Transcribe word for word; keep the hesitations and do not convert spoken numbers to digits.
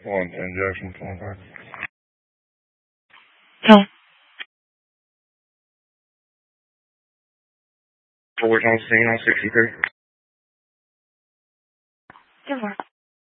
one ten Jackson, twenty-five. No. Forward on scene on sixty-three. Good work.